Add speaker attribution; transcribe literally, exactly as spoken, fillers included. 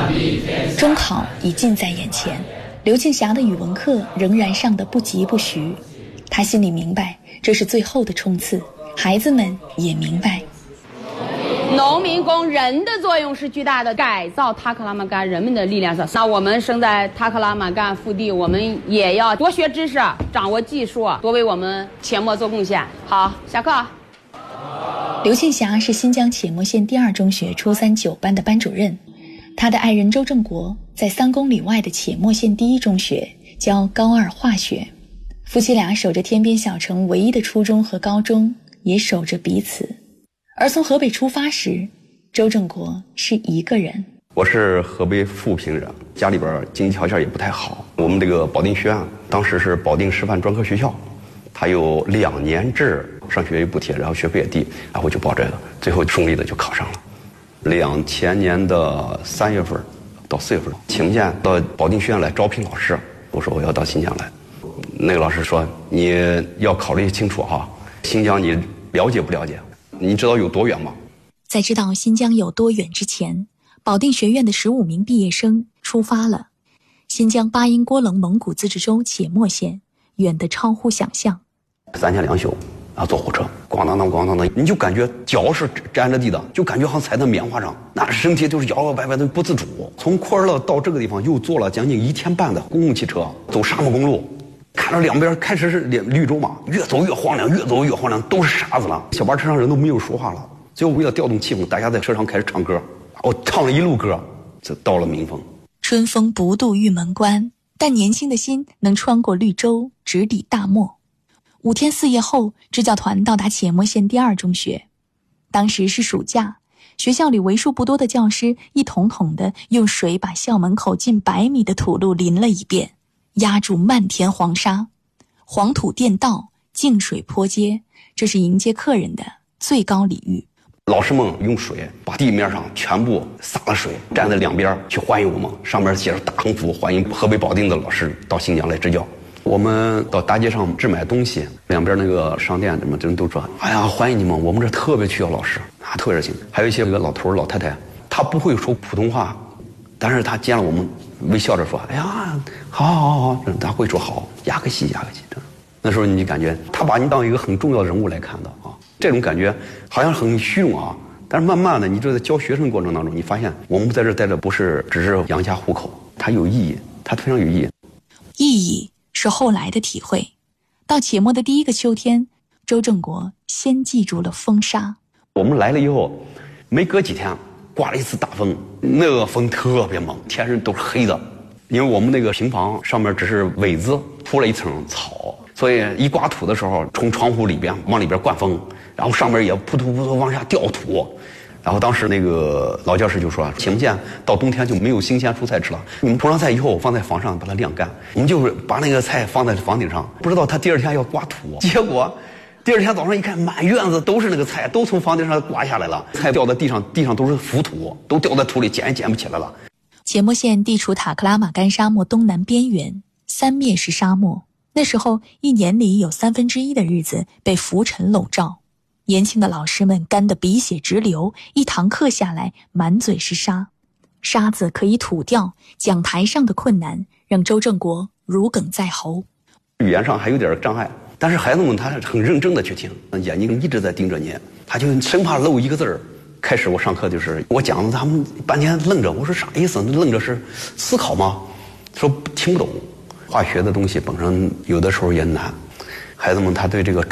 Speaker 1: 中考已近在眼前，刘庆霞的语文课仍然上得不疾不徐。他心里明白，这是最后的冲刺，孩子们也明白。
Speaker 2: 农民工人的作用是巨大的，改造塔克拉玛干人们的力量上。那我们生在塔克拉玛干腹地，我们也要多学知识，掌握技术，多为我们阡陌做贡献。好，下课。
Speaker 1: 刘庆霞是新疆阡陌县第二中学初三九班的班主任，他的爱人周正国在三公里外的阡陌县第一中学教高二化学。夫妻俩守着天边小城唯一的初中和高中，也守着彼此。而从河北出发时，周正国是一个人。
Speaker 3: 我是河北富平人，家里边经济条件也不太好。我们这个保定学院当时是保定师范专科学校，它有两年制上学补贴，然后学费也低，然后我就报这个，最后顺利的就考上了。两千年的三月份到四月份，请柬到保定学院来招聘老师，我说我要到新疆来。那个老师说你要考虑清楚哈，新疆你了解不了解？你知道有多远吗？
Speaker 1: 在知道新疆有多远之前，保定学院的十五名毕业生出发了。新疆巴音郭楞蒙古自治州阡陌县，远得超乎想象。
Speaker 3: 三天两宿，然后坐火车，咣当当咣当当，你就感觉脚是沾着地的，就感觉好像踩在棉花上，那身体就是摇摇摆摆的不自主。从库尔勒到这个地方又坐了将近一天半的公共汽车，走沙漠公路。看着两边开始是绿洲嘛，越走越荒凉，越走越荒凉，都是沙子了。小巴车上人都没有说话了，最后为了调动气氛，大家在车上开始唱歌。我唱了一路歌，就到了民丰。
Speaker 1: 春风不度玉门关，但年轻的心能穿过绿洲，直抵大漠。五天四夜后，支教团到达阡陌县第二中学。当时是暑假，学校里为数不多的教师一桶桶的用水把校门口近百米的土路淋了一遍，压住漫天黄沙。黄土垫道，净水坡街，这是迎接客人的最高礼遇。
Speaker 3: 老师们用水把地面上全部洒了水，站在两边去欢迎我们，上面写着大横幅，欢迎河北保定的老师到新疆来支教。我们到大街上置买东西，两边那个商店什么人都说，哎呀，欢迎你们，我们这特别需要老师啊，特别热情。还有一些那个老头老太太，他不会说普通话，但是他见了我们微笑着说，哎呀，好好好好，他会说好，压个西压个西。那时候你就感觉他把你当一个很重要的人物来看的啊，这种感觉好像很虚荣啊。但是慢慢的，你就在教学生过程当中，你发现我们在这待着不是只是养家糊口，它有意义，它非常有意义。
Speaker 1: 意义是后来的体会。到阡陌的第一个秋天，周正国先记住了风沙。
Speaker 3: 我们来了以后，没隔几天刮了一次大风，那个风特别猛，天上都是黑的。因为我们那个平房上面只是苇子铺了一层草，所以一刮土的时候，从窗户里边往里边灌风，然后上面也扑突扑突往下掉土。然后当时那个老教师就说，阡陌县到冬天就没有新鲜蔬菜吃了，你们种上菜以后放在房上把它晾干，我们就是把那个菜放在房顶上，不知道他第二天要刮土，结果第二天早上一看，满院子都是那个菜，都从房顶上刮下来了，菜掉在地上，地上都是浮土，都掉在土里，捡也捡不起来了。
Speaker 1: 阡陌县地处塔克拉玛干沙漠东南边缘，三面是沙漠。那时候一年里有三分之一的日子被浮尘笼罩，年轻的老师们干得鼻血直流，一堂课下来满嘴是沙，沙子可以吐掉，讲台上的困难让周正国如鲠在喉。
Speaker 3: 语言上还有点障碍，但是孩子们他很认真的去听，眼睛一直在盯着你，他就生怕漏一个字儿。开始我上课就是我讲的，他们半天愣着，我说啥意思？愣着是思考吗？说听不懂。化学的东西本身有的时候也难，孩子们他对这个